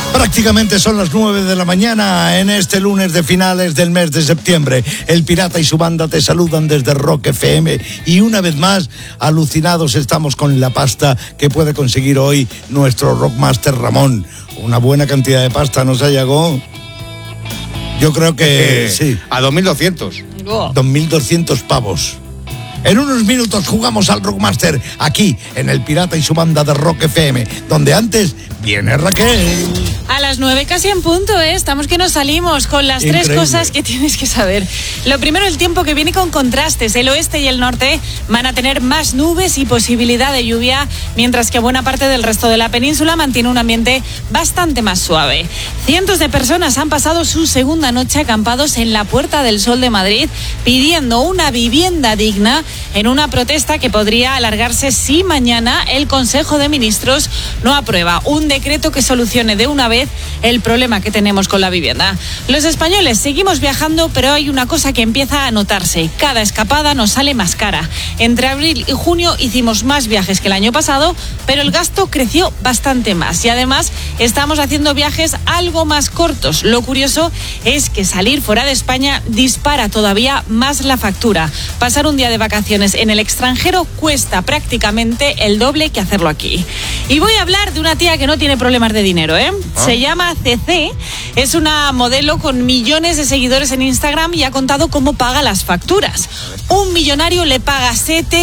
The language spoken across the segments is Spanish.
Prácticamente son las 9 de la mañana en este lunes de finales del mes de septiembre. El Pirata y su banda te saludan desde Rock FM y una vez más, alucinados estamos con la pasta que puede conseguir hoy nuestro Rockmaster Ramón. Una buena cantidad de pasta nos ha llegado. Yo creo que sí. A 2.200. 2.200 pavos. En unos minutos jugamos al Rockmaster aquí en El Pirata y su banda de Rock FM, donde antes viene Raquel. A las 9 casi en punto, estamos que nos salimos con las Increíble. 3 cosas que tienes que saber. Lo primero, el tiempo, que viene con contrastes. El oeste y el norte van a tener más nubes y posibilidad de lluvia, mientras que buena parte del resto de la península mantiene un ambiente bastante más suave. Cientos de personas han pasado su segunda noche acampados en la Puerta del Sol de Madrid, pidiendo una vivienda digna en una protesta que podría alargarse si mañana el Consejo de Ministros no aprueba un decreto que solucione de una vez el problema que tenemos con la vivienda. Los españoles seguimos viajando, pero hay una cosa que empieza a notarse. Cada escapada nos sale más cara. Entre abril y junio hicimos más viajes que el año pasado, pero el gasto creció bastante más. Y además estamos haciendo viajes algo más cortos. Lo curioso es que salir fuera de España dispara todavía más la factura. Pasar un día de vacaciones en el extranjero cuesta prácticamente el doble que hacerlo aquí. Y voy a hablar de una tía que no tiene problemas de dinero, Se llama CC, es una modelo con millones de seguidores en Instagram y ha contado cómo paga las facturas. Un millonario le paga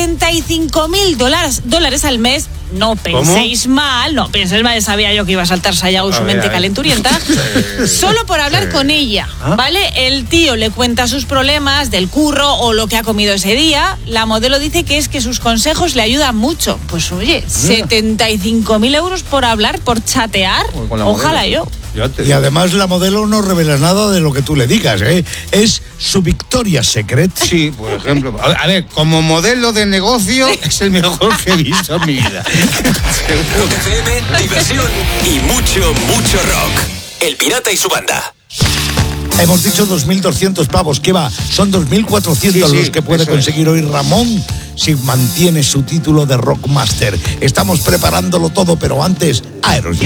$75,000 al mes. No penséis mal, no penséis mal, sabía yo que iba a saltar Sayago su mente calenturienta. Solo por hablar con ella, ¿vale? El tío le cuenta sus problemas del curro o lo que ha comido ese día. La modelo dice que es que sus consejos le ayudan mucho. Pues oye, 75.000 euros por hablar, por chatear. Ojalá modelo, yo. Y además la modelo no revela nada de lo que tú le digas, Es su Victoria's Secret. Sí, por ejemplo. A ver, como modelo de negocio es el mejor que he visto en mi vida. Rock FM, diversión y mucho, mucho rock. El Pirata y su banda. Hemos dicho 2.200 pavos, ¿qué va? Son 2.400 los que puede conseguir hoy Ramón si mantiene su título de Rockmaster. Estamos preparándolo todo, pero antes, Aerosmith.